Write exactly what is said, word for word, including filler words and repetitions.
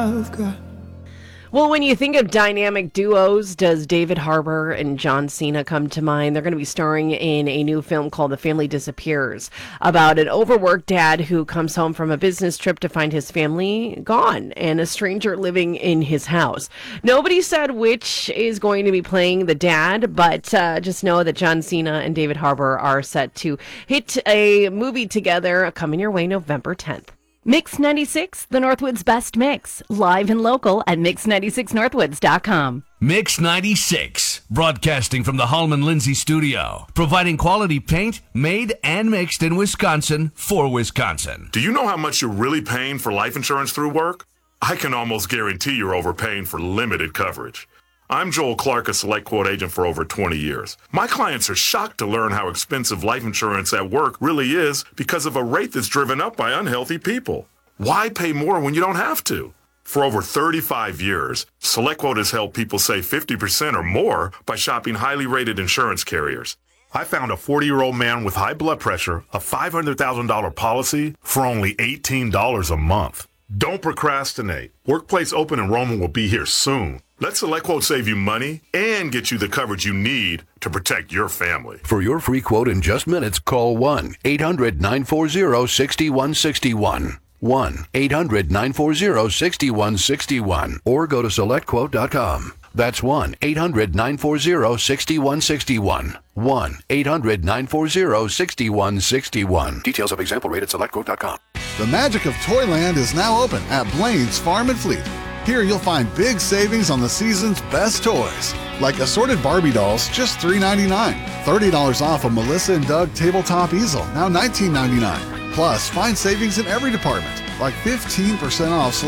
I've got. Well, when you think of dynamic duos, does David Harbour and John Cena come to mind? They're going to be starring in a new film called The Family Disappears, about an overworked dad who comes home from a business trip to find his family gone and a stranger living in his house. Nobody said which is going to be playing the dad, but uh, just know that John Cena and David Harbour are set to hit a movie together coming your way November tenth. Mix ninety-six, the Northwoods best mix. Live and local at mix ninety-six northwoods dot com. Mix ninety-six, broadcasting from the Hallman Lindsay studio, providing quality paint made and mixed in Wisconsin for Wisconsin. Do you know how much you're really paying for life insurance through work? I can almost guarantee you're overpaying for limited coverage. I'm Joel Clark, a Select Quote agent for over twenty years. My clients are shocked to learn how expensive life insurance at work really is because of a rate that's driven up by unhealthy people. Why pay more when you don't have to? For over thirty-five years, Select Quote has helped people save fifty percent or more by shopping highly rated insurance carriers. I found a forty-year-old man with high blood pressure, a five hundred thousand dollars policy for only eighteen dollars a month. Don't procrastinate. Workplace open enrollment will be here soon. Let Select Quote save you money and get you the coverage you need to protect your family. For your free quote in just minutes, call one eight hundred nine four zero six one six one. one eight hundred nine four zero six one six one. Or go to select quote dot com. That's one eight hundred nine four zero six one six one. one eight hundred nine four zero six one six one. Details of example rate at select quote dot com. The magic of Toyland is now open at Blaine's Farm and Fleet. Here you'll find big savings on the season's best toys, like assorted Barbie dolls, just three ninety-nine. thirty dollars off a Melissa and Doug tabletop easel, now nineteen ninety-nine. Plus, find savings in every department, like fifteen percent off